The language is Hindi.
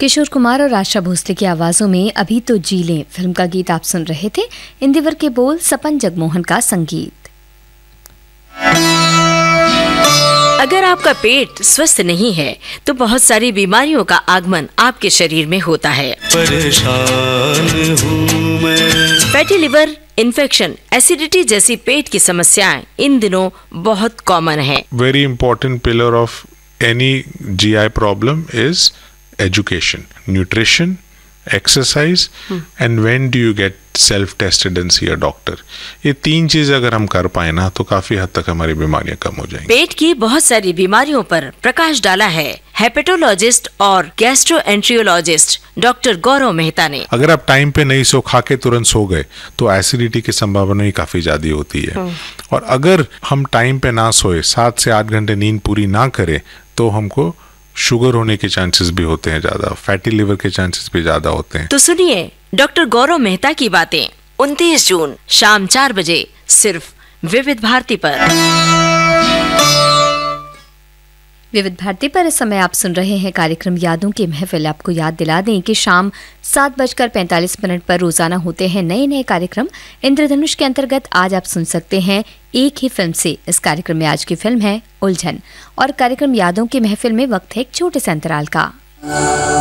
किशोर कुमार और आशा भोसले की आवाजों में अभी तो जी लें फिल्म का गीत आप सुन रहे थे। इंदिवर के बोल, सपन जगमोहन का संगीत। अगर आपका पेट स्वस्थ नहीं है तो बहुत सारी बीमारियों का आगमन आपके शरीर में होता है। परेशान हूँ मैं। फैटी लिवर, इन्फेक्शन, एसिडिटी जैसी पेट की समस्याएं इन दिनों बहुत कॉमन है। Very important pillar of any GI problem is education, nutrition, exercise, and when do you get self-tested and see a doctor. ये 3 चीज अगर हम कर पाए ना तो काफी हद तक हमारी बीमारियां कम हो जाएंगी। पेट की बहुत सारी बीमारियों पर प्रकाश डाला है हेपेटोलॉजिस्ट और गैस्ट्रोएंट्रियोलॉजिस्ट डॉक्टर गौरव मेहता ने। अगर आप टाइम पे नहीं सो, खा के तुरंत सो गए तो एसिडिटी की संभावना ही काफी ज्यादा होती है। और अगर हम टाइम पे ना सोए, 7 से 8 घंटे नींद पूरी ना करें तो हमको शुगर होने के चांसेस भी होते हैं ज्यादा, फैटी लिवर के चांसेस भी ज्यादा होते हैं। तो सुनिए डॉक्टर गौरव मेहता की बातें 29 जून शाम 4 बजे सिर्फ विविध भारती पर। विविध भारती पर इस समय आप सुन रहे हैं कार्यक्रम यादों की महफिल। आपको याद दिला दें कि शाम 7:45 पर रोजाना होते हैं नए नए कार्यक्रम। इंद्रधनुष के अंतर्गत आज आप सुन सकते हैं एक ही फिल्म से। इस कार्यक्रम में आज की फिल्म है उलझन। और कार्यक्रम यादों की महफिल में वक्त है एक छोटे से अंतराल का।